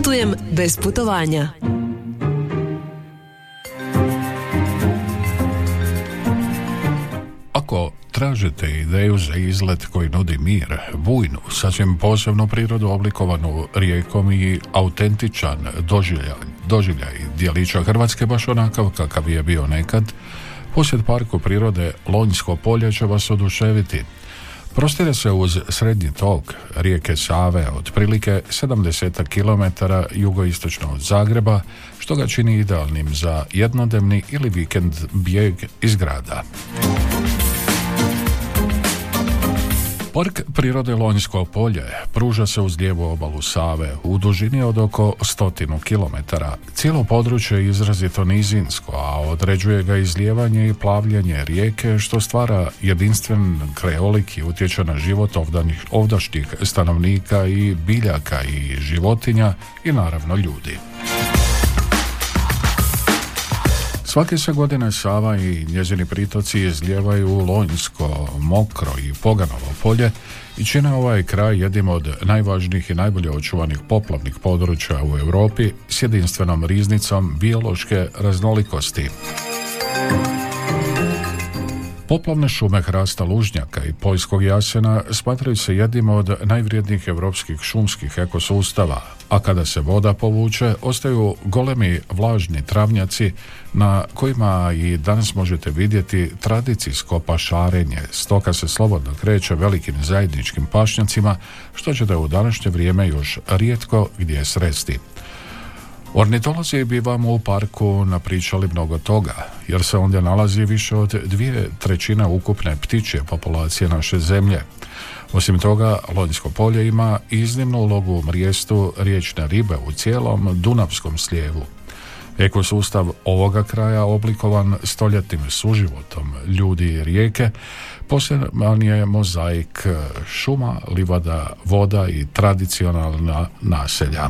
Putujem bez putovanja. Ako tražite ideju za izlet koji nudi mir, bujnu, sasvim posebnu prirodu oblikovanu rijekom i autentičan doživljaj dijelića Hrvatske baš onakav kakav je bio nekad, posjet parku prirode Lonjsko polje će vas oduševiti. Prostire se uz srednji tok rijeke Save, otprilike 70 km jugoistočno od Zagreba, što ga čini idealnim za jednodnevni ili vikend bijeg iz grada. Park prirode Lonjsko polje pruža se uz lijevu obalu Save u dužini od oko 100 km. Cijelo područje je izrazito nizinsko, a određuje ga izlijevanje i plavljanje rijeke, što stvara jedinstven krajolik i utječe na život ovdašnjih stanovnika i biljaka i životinja i naravno ljudi. Svake se godine Sava i njezini pritoci izlijevaju u Lonjsko, Mokro i Poganovo polje i čine ovaj kraj jednim od najvažnijih i najbolje očuvanih poplavnih područja u Europi s jedinstvenom riznicom biološke raznolikosti. Poplavne šume hrasta lužnjaka i poljskog jasena smatraju se jednim od najvrijednijih europskih šumskih ekosustava, a kada se voda povuče, ostaju golemi vlažni travnjaci na kojima i danas možete vidjeti tradicijsko pašarenje. Stoka se slobodno kreće velikim zajedničkim pašnjacima, što ćete u današnje vrijeme još rijetko gdje sresti. Ornitolozi bi vam u parku napričali mnogo toga, jer se ondje nalazi više od 2/3 ukupne ptičje populacije naše zemlje. Osim toga, Lonjsko polje ima iznimnu ulogu u mrijestu riječne ribe u cijelom Dunavskom slijevu. Ekosustav ovoga kraja, oblikovan stoljetnim suživotom ljudi i rijeke, poseban je mozaik šuma, livada, voda i tradicionalna naselja.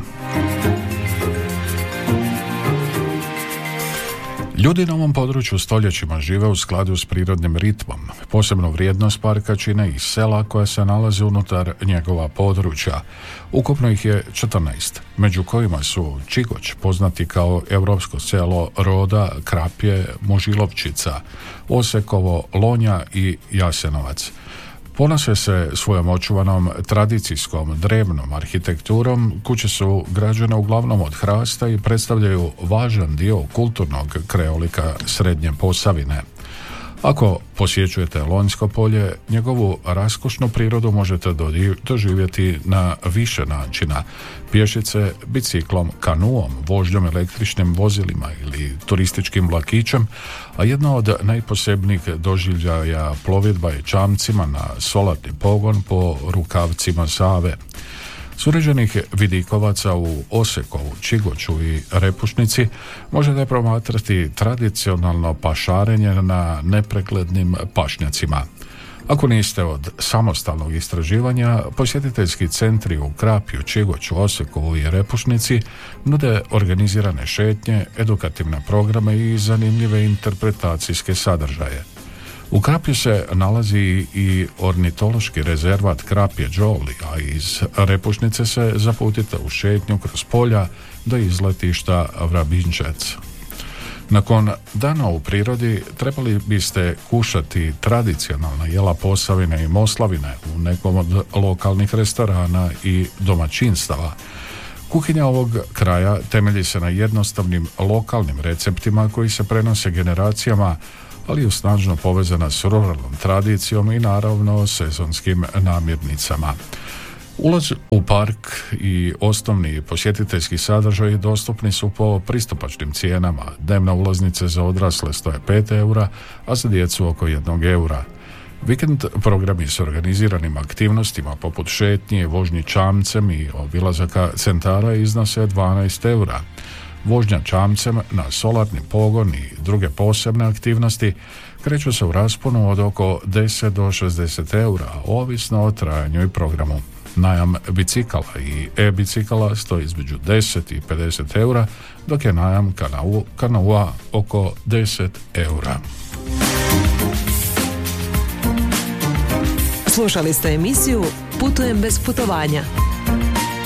Ljudi na ovom području stoljećima žive u skladu s prirodnim ritmom. Posebnu vrijednost parka čine i sela koja se nalaze unutar njegova područja. Ukupno ih je 14, među kojima su Čigoć, poznati kao europsko selo roda, Krapje, Mužilovčica, Osekovo, Lonja i Jasenovac. Ponose se svojom očuvanom tradicijskom drevnom arhitekturom. Kuće su građene uglavnom od hrasta i predstavljaju važan dio kulturnog krajolika Srednje Posavine. Ako posjećujete Lonjsko polje, njegovu raskošnu prirodu možete doživjeti na više načina: pješice, biciklom, kanuom, vožnjom električnim vozilima ili turističkim vlakićem, a jedna od najposebnijih doživljaja plovidba je čamcima na solarni pogon po rukavcima Save. S uređenih vidikovaca u Osekovu, Čigoću i Repušnici možete promatrati tradicionalno pašarenje na nepreglednim pašnjacima. Ako niste od samostalnog istraživanja, posjetiteljski centri u Krapju, Čigoću, Osekovu i Repušnici nude organizirane šetnje, edukativne programe i zanimljive interpretacijske sadržaje. U Krapju se nalazi i ornitološki rezervat Krapje Đoli, a iz Repušnice se zaputite u šetnju kroz polja do izletišta Vrabinčec. Nakon dana u prirodi trebali biste kušati tradicionalna jela Posavine i Moslavine u nekom od lokalnih restorana i domaćinstava. Kuhinja ovog kraja temelji se na jednostavnim lokalnim receptima koji se prenose generacijama, ali je snažno povezana s ruralnom tradicijom i naravno sezonskim namirnicama. Ulaz u park i osnovni posjetiteljski sadržaj dostupni su po pristupačnim cijenama. Dnevna ulaznica za odrasle stoje 5 eura, a za djecu oko 1 eura. Vikend programi s organiziranim aktivnostima poput šetnje, vožnji čamcem i obilazaka centara iznose 12 eura. Vožnja čamcem na solarni pogon i druge posebne aktivnosti kreću se u rasponu od oko 10 do 60 eura, ovisno o trajanju i programu. Najam bicikala i e-bicikala stoji između 10 i 50 eura, dok je najam kanaua oko 10 eura. Slušali ste emisiju Putujem bez putovanja.